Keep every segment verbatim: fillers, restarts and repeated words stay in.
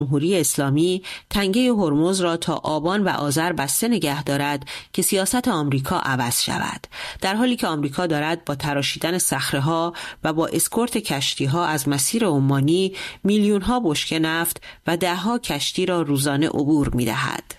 جمهوری اسلامی تنگه هرمز را تا آبان و آذر بسته نگه دارد که سیاست آمریکا عوض شود، در حالی که آمریکا دارد با تراشیدن صخره‌ها و با اسکورت کشتی‌ها از مسیر عمانی میلیون‌ها بشکه نفت و ده‌ها کشتی را روزانه عبور می‌دهد.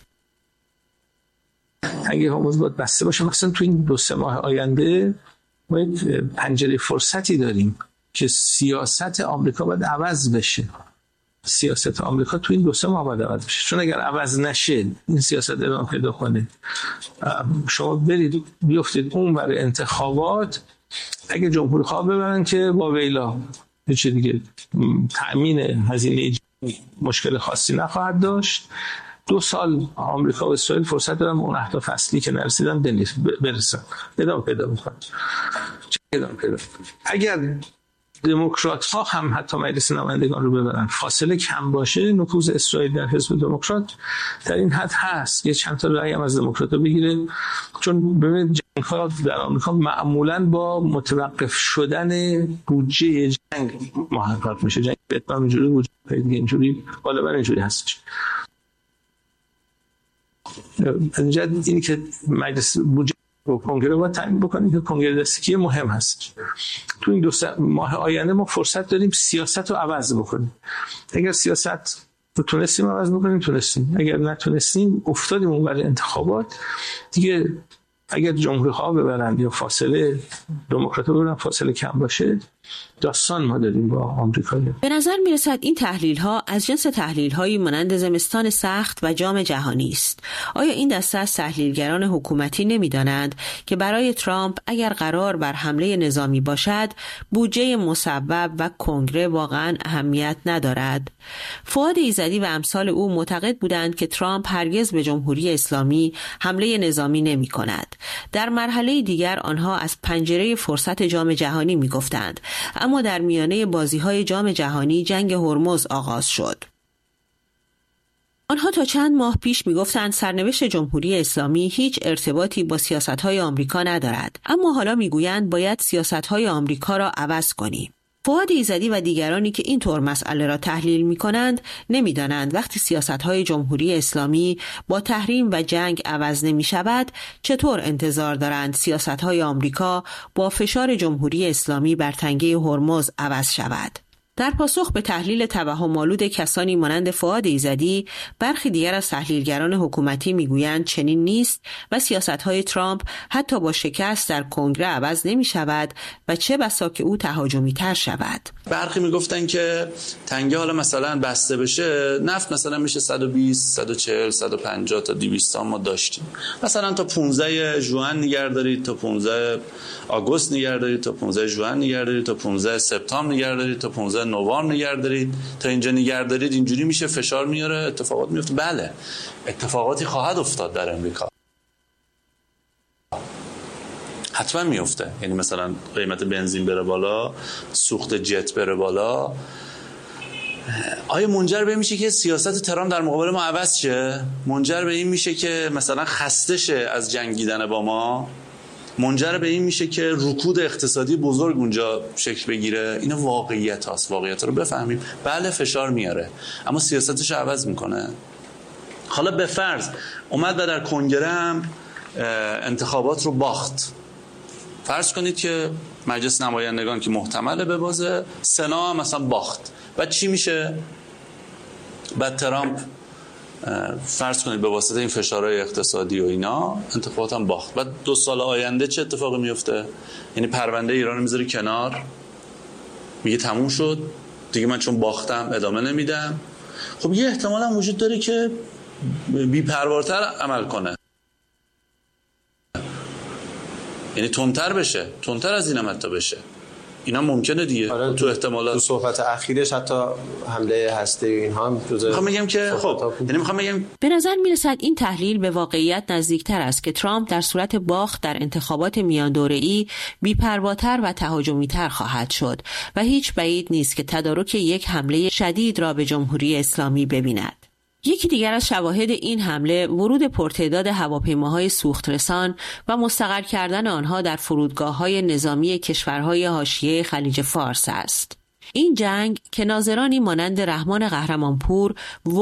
تنگه هرمز باید بسته باشه. مثلا تو این دو سه ماه آینده ما یک پنجره فرصتی داریم که سیاست آمریکا باید عوض بشه. سیاست آمریکا تو این دو سه ماه باید عوض بشه، چون اگر عوض نشه، این سیاست ادامه پیدا کنه، شما برید بیفتید اون برای انتخابات، اگه جمهوری خواه ببرن که با ویلا چه دیگه تأمین هزینه مشکل خاصی نخواهد داشت. دو سال آمریکا و اسرائیل فرصت دارن اون اهداف اصلی که نرسیدن برسن، ادامه پیدا میکنن. ادامه پیدا اگر دموکرات ها هم حتی مجلس نمایندگان رو ببرن، فاصله کم باشه، نفوذ اسرائیل در حزب دموکرات در این حد هست یه چند تا رأی هم از دموکرات ها بگیره. چون ببینید جنگ ها در آمریکا معمولا با متوقف شدن بودجه جنگ محقق میشه. جنگ ویتنام اینجوری بود، اینجوری غالبا اینجوری هستش. اینجا اینی که مجلس بودجه و کنگره باید تعیین بکنیم که کنگره دستگی مهم هست. تو این دو سه ماه آینده ما فرصت داریم سیاست رو عوض بکنیم. اگر سیاست رو تونستیم عوض بکنیم تونستیم، اگر نتونستیم افتادیم اون برای انتخابات دیگه. اگر جمهوری خواه ببرن یا فاصله دموکرات ببرن فاصله کم باشه، داستان ما داریم با آمریکا. به نظر میرسد این تحلیل ها از جنس تحلیل هایی مانند زمستان سخت و جام جهانی است. آیا این دسته از تحلیلگران حکومتی نمیدانند که برای ترامپ اگر قرار بر حمله نظامی باشد، بودجه مصوب و کنگره واقعا اهمیت ندارد؟ فؤاد ایزدی و امثال او معتقد بودند که ترامپ هرگز به جمهوری اسلامی حمله نظامی نمی کند. در مرحله دیگر آنها از پنجره فرصت جام جهانی می گفتند، اما در میانه بازی‌های جام جهانی جنگ هرمز آغاز شد. آنها تا چند ماه پیش می‌گفتند سرنوشت جمهوری اسلامی هیچ ارتباطی با سیاست‌های آمریکا ندارد، اما حالا می‌گویند باید سیاست‌های آمریکا را عوض کنیم. فؤاد ایزدی و دیگرانی که این طور مسئله را تحلیل می‌کنند نمی‌دانند وقتی سیاست‌های جمهوری اسلامی با تحریم و جنگ عوض نمی‌شود، چطور انتظار دارند سیاست‌های آمریکا با فشار جمهوری اسلامی بر تنگه هرمز عوض شود. در پاسخ به تحلیل توهم‌آلود کسانی مانند فؤاد ایزدی، برخی دیگر از تحلیلگران حکومتی میگویند چنین نیست و سیاست‌های ترامپ حتی با شکست در کنگره عوض نمی‌شود و چه بسا که او تهاجمی‌تر شود. برخی میگفتن که تنگه حالا مثلا بسته بشه، نفت مثلا میشه صد و بیست، صد و چهل، صد و پنجاه تا دویست ما داشتیم. مثلا تا پانزده ژوئن نگه دارید، تا پانزده آگوست نگه دارید، تا پانزده ژوئن نگه دارید، تا پانزده سپتامبر نگه دارید، تا پانزده نوامبر نگه دارید، تا اینجا نگه دارید. اینجوری میشه، فشار میاره، اتفاقات میفته. بله اتفاقاتی خواهد افتاد در امریکا، حتما میفته. یعنی مثلا قیمت بنزین بره بالا، سوخت جت بره بالا. آیا منجر به این میشه که سیاست ترامپ در مقابل ما عوض شه؟ منجر به این میشه که مثلا خسته شه از جنگیدن با ما؟ منجر به این میشه که رکود اقتصادی بزرگ اونجا شکل بگیره؟ اینا واقعیت هاست. واقعیت رو بفهمیم. بله فشار میاره، اما سیاستش رو عوض میکنه. حالا به فرض اومد و در کنگره هم انتخابات رو باخت. فرض کنید که مجلس نمایندگان که محتمله ببازه، سنا هم مثلا باخت. بعد چی میشه؟ بعد ترامپ فرض کنید به واسطه این فشارهای اقتصادی و اینا انتخابات هم باخت. بعد دو سال آینده چه اتفاقی میفته؟ یعنی پرونده ایران رو میذاره کنار، میگه تموم شد دیگه، من چون باختم ادامه نمیدم. خب یه احتمال هم وجود داره که بی‌پروارتر عمل کنه، یعنی تندتر بشه، تندتر از این هم حتی بشه. اینا ممکنه دیگه. آره تو احتمالات تو صحبت اخیرش حتی حمله هسته‌ای و اینها هم جزء. میخوام بگم که خب یعنی میخوام بگم به نظر میرسد این تحلیل به واقعیت نزدیکتر است که ترامپ در صورت باخت در انتخابات میان دوره‌ای بی‌پرواتر و تهاجمی‌تر خواهد شد و هیچ بعید نیست که تدارک یک حمله شدید را به جمهوری اسلامی ببیند. یکی دیگر از شواهد این حمله ورود پرتعداد هواپیماهای سوخترسان و مستقر کردن آنها در فرودگاه‌های نظامی کشورهای حاشیه خلیج فارس است. این جنگ که ناظرانی مانند رحمان قهرمانپور